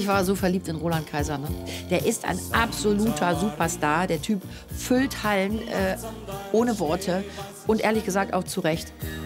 ich war so verliebt in Roland Kaiser. Ne? Der ist ein absoluter Superstar. Der Typ füllt Hallen ohne Worte und ehrlich gesagt auch zu Recht.